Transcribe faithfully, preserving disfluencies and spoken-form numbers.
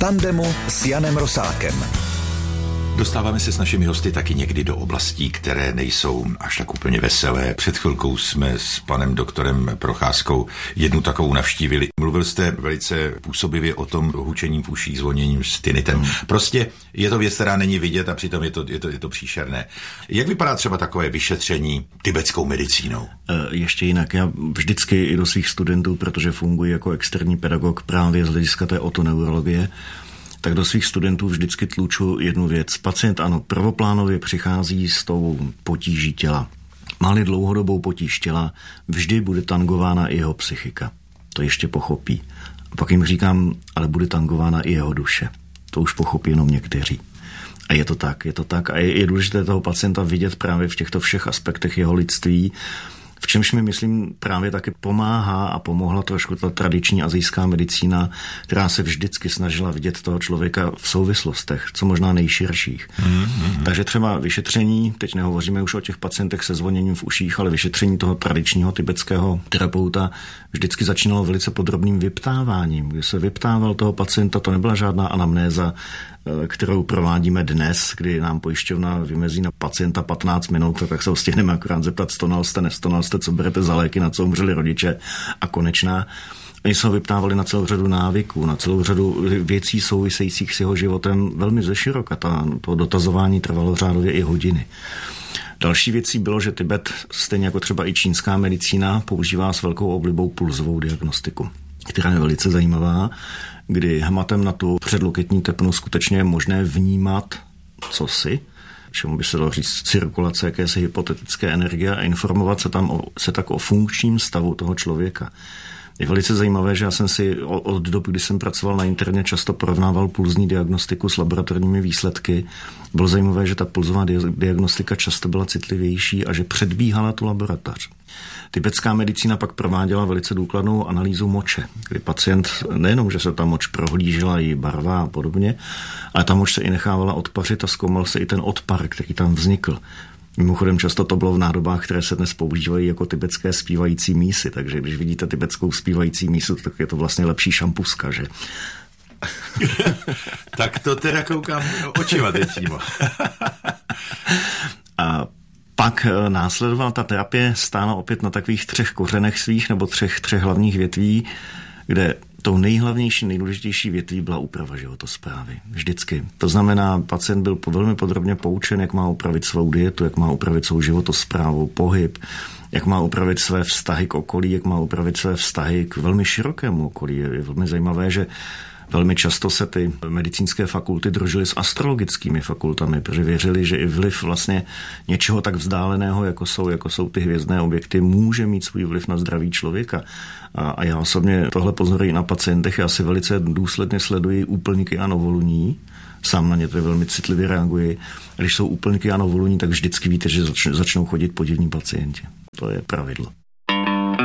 tandemu s Janem Rosákem. Dostáváme se s našimi hosty taky někdy do oblastí, které nejsou až tak úplně veselé. Před chvilkou jsme s panem doktorem Procházkou jednu takovou navštívili. Mluvil jste velice působivě o tom hučením v uších, zvoněním s tinnitem. Prostě je to věc, která není vidět a přitom je to, je to, je to příšerné. Jak vypadá třeba takové vyšetření tibetskou medicínou? Ještě jinak. Já vždycky i do svých studentů, protože funguji jako externí pedagog právě z hlediska té otoneurologie, tak do svých studentů vždycky tluču jednu věc. Pacient, ano, prvoplánově přichází s tou potíží těla. Má-li dlouhodobou potíž těla, vždy bude tangována i jeho psychika. To ještě pochopí. A pak jim říkám, ale bude tangována i jeho duše. To už pochopí jenom někteří. A je to tak, je to tak. A je, je důležité toho pacienta vidět právě v těchto všech aspektech jeho lidství, v čemž mi, myslím, právě taky pomáhá a pomohla trošku ta tradiční asijská medicína, která se vždycky snažila vidět toho člověka v souvislostech, co možná nejširších. Mm-hmm. Takže třeba vyšetření, teď nehovoříme už o těch pacientech se zvoněním v uších, ale vyšetření toho tradičního tibetského terapeuta vždycky začínalo velice podrobným vyptáváním, kdy se vyptával toho pacienta, to nebyla žádná anamnéza, kterou provádíme dnes, kdy nám pojišťovna vymezí na pacienta patnáct minut, tak se ho stihneme akorát zeptat, stonal jste, nestonal jste, co berete za léky, na co umřeli rodiče a konečná. Oni se ho vyptávali na celou řadu návyků, na celou řadu věcí souvisejících s jeho životem velmi zeširoka. To dotazování trvalo řádově i hodiny. Další věcí bylo, že Tibet, stejně jako třeba i čínská medicína, používá s velkou oblibou pulzovou diagnostiku, která je velice zajímavá, kdy hmatem na tu předloketní tepnu skutečně je možné vnímat cosi, čemu by se dalo říct cirkulace jakési hypotetické energie a informovat se tam o, se tak o funkčním stavu toho člověka. Je velice zajímavé, že já jsem si od doby, kdy jsem pracoval na interně, často porovnával pulzní diagnostiku s laboratorními výsledky. Bylo zajímavé, že ta pulzová diagnostika často byla citlivější a že předbíhala tu laboratoř. Tibetská medicína pak prováděla velice důkladnou analýzu moče, kdy pacient nejenom, že se ta moč prohlížela, její barva a podobně, ale ta moč se i nechávala odpařit a zkoumal se i ten odpar, který tam vznikl. Mimochodem často to bylo v nádobách, které se dnes používají jako tibetské zpívající mísy, takže když vidíte tibetskou zpívající mísu, tak je to vlastně lepší šampuska, že? Tak to teda koukám očima teď přímo. A pak následovala ta terapie stála opět na takových třech kořenech svých nebo třech, třech hlavních větví, kde tou nejhlavnější, nejdůležitější větví byla úprava životosprávy. Vždycky. To znamená, pacient byl velmi podrobně poučen, jak má upravit svou dietu, jak má upravit svou životosprávu, pohyb, jak má upravit své vztahy k okolí, jak má upravit své vztahy k velmi širokému okolí. Je velmi zajímavé, že velmi často se ty medicínské fakulty družily s astrologickými fakultami, protože věřili, že i vliv vlastně něčeho tak vzdáleného, jako jsou, jako jsou ty hvězdné objekty, může mít svůj vliv na zdraví člověka. A, a já osobně tohle pozoruji na pacientech, já si velice důsledně sleduji úplníky a novoluní, sám na ně to velmi citlivě reaguji. A když jsou úplníky a novoluní, tak vždycky víte, že začnou chodit podivní pacienti. To je pravidlo.